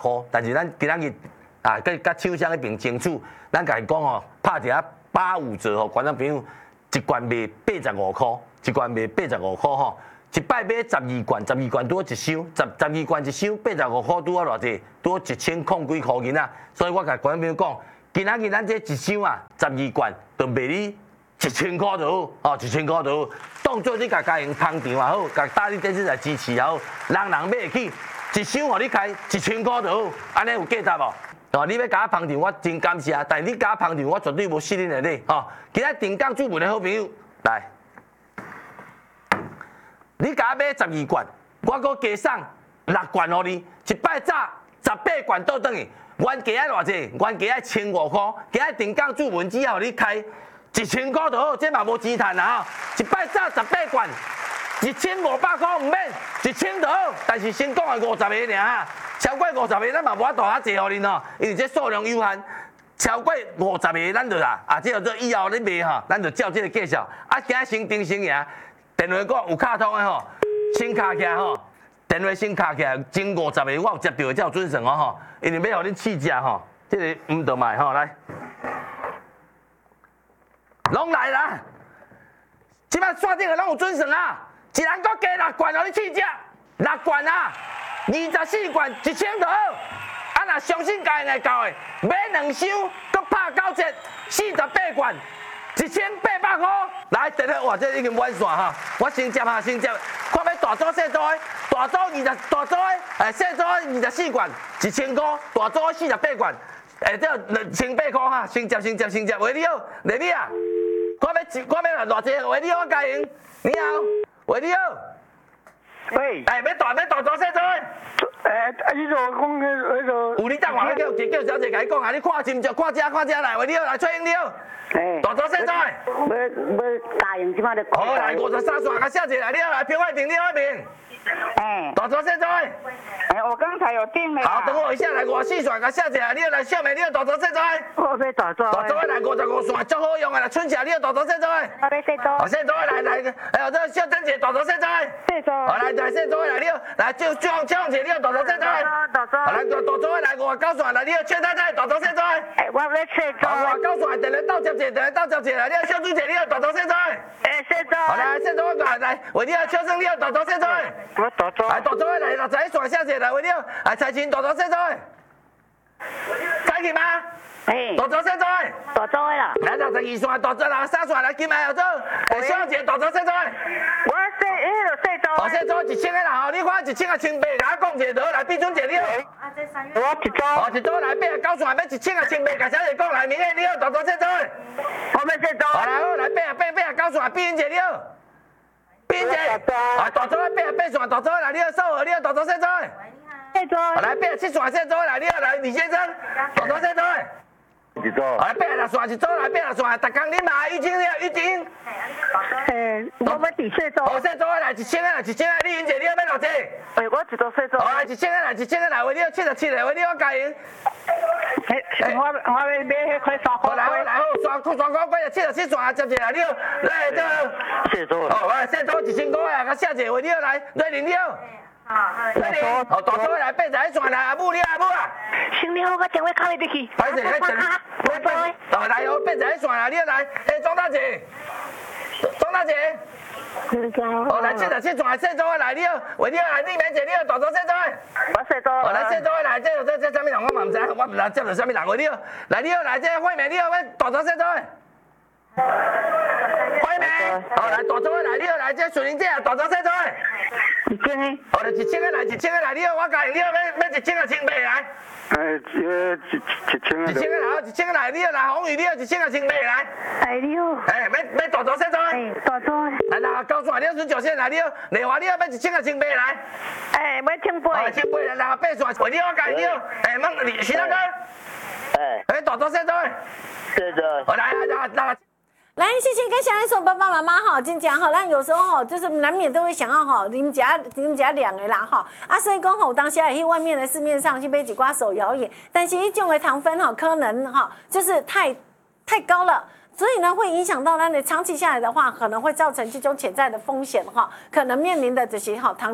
块，但是咱今仔日啊，甲厂商迄边争取，咱家己讲吼，拍一下85折吼，观众朋友一罐卖85块，一罐卖85块吼。一摆买12罐，12罐拄一箱，12罐一箱85块拄啊偌济，拄1000空几块银啊。所以我甲观众朋友讲，今仔日咱这一箱啊，12罐就卖你1000块就好，哦，1000块就好。当做你家营捧场也好，家大力电视台支持也好，人买得起，一箱互你开1000块就好，安尼有价值无？哦，你要甲我捧场，我真感谢，但是你甲我捧场，我绝对无失恁的礼。哦，今仔定岗主文的好朋友来。你甲我买12罐，我搁加送6罐互你，一摆早18罐倒转去，原价爱偌济？原价爱1500块，今仔定岗主文只要你开1000块就好，这嘛无钱趁啊！一摆早18罐，1500块唔免，1000就好，但是先讲的50个尔，超过50个咱嘛无法度遐济互恁哦，因为这数量有限。超过50个咱就啦，啊，这以后你卖吼，咱就照这个计数，啊，今仔先定先赢。电话讲有卡通的吼，先卡起来吼，电话先卡起来，前50个我有接到才有准算哦吼，因为要互恁试食吼，这个唔得卖吼，来，拢来啦，即摆线顶个拢有准算啊，一人搁加6罐互你试食，6罐啊，24罐1000就好，啊若相信家己会到的，买2箱，搁拍9折，48罐。1800块，来，电话哇，这已经满线哈，我先接哈，先接，看要大组小组的，大组大组的，小组24罐，1000块，大组48罐，这2800块哈，先接，喂你好，丽丽啊，看要偌济，喂你好，我家营，你好，喂你好， 喂， 要大组小组的。 你就讲那个， 有你等下叫小姐甲你讲啊，你看真就看这来，喂你好，来崔英你好。大组小组的。 要答应即摆咧。 好，来53线，甲小姐来，你好，来平外平，你好平。大组小组的。 我刚才有订了。 好，等我一下，来54线，甲小姐来，你好，来小妹，你好，大组小组的。 我要大组。 大组的来55线，足好用的，来春霞，你好，大组小组的。 我要小组。 好，小组的来，哎呦，这小珍姐，大组小组的。 小组。 好，来小组的来，你好，来赵姐，你好，大组小组的。 大组。 好，来大组的来59线，来你好，邱太太，大组小组的。 我要小组。 好，59线，电话到接者，来，你好，小朱姐，你好，大组小组的。 小组。 好，来小组来，喂，你好，邱生，你好，大组小组的。 我大组。 来，大组的来，61线，小姐来，喂，你好，来，财前大组小组的。开去吗？大组小组的。 大组的啦。 来62线，大组63线，来金牌合作，小姐，大组小组的。 我小组。 好，小组1000个啦，吼，你看1000个1,800，甲我讲一下，来，毕尊姐你好。 我一组。 好，一组来89线，要1000个1,800，甲小姐讲来，明天你好，大组小组的。 我要小组。 好，来好，来89线，毕云姐你好。毕云姐。啊，大组的88线，大组的来，你好，少和你好，大组小组的。 小组。 好，来87线，小组的来，你好，来李先生，大组小组的。 一组。 好，来86线，一组来86线，逐工你嘛玉晶你好，玉晶。 我要第小组。 好，小组的来1000个来，1000个，李云姐你好，要偌济？ 我一组小组。 好，来1000个来，喂，你好77个，喂，你好家营。 我要买迄块3块。 来好，双块贵77线，接者来，你好，来这。 小组。 好，来小组1000块啊，甲小姐，喂，你好，来瑞玲你好。瑞玲，好，大组的来81线来，阿母你阿母啊。 兄弟，我电话敲你去。 歹势，来来，来好81线啦，你好来，庄大姐，庄大姐。哦，来77线，小组的来，你好，喂，你好，来丽梅姐，你好，大组小组的。 我小组。 哦，来小组的来，这啥物人我嘛唔知，我唔知接到啥物人，喂，你好，来这惠美，你好，大组小组的。惠美，好来大组的来，你好，来这水玲姐，大组小组的。 1000个。 好来1000个来，1000个来，你好，我家你好，要1000个1,800来。 1000个。 1000个来，1000个来，你好，来红宇，你好，1000个1,800来。 你好。 要大组小组的。 大组。 来9线，你好19线来，你好，丽华你好，要1000个1,800来。 要1,800。 1,800来68线，喂，你好，家你好，徐大哥。大组小组的。 小组。 好来。 来，谢谢跟小安说爸爸妈妈哈，真讲哈，咱有时候哈，就是难免都会想要哈，你们家两个啦哈，所以讲吼，当下也去外面的市面上去买几挂手摇饮，但是一种的糖分哈，可能哈，就是太高了。所以呢，会影响到它的长期下来的话，可能会造成这种潜在的风险哈，可能面临的这些哈糖。